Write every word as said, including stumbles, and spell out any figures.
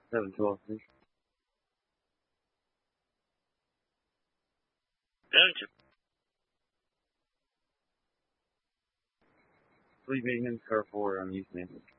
seven twelve, please. Don't you? Fleet maintenance, car four on East Main.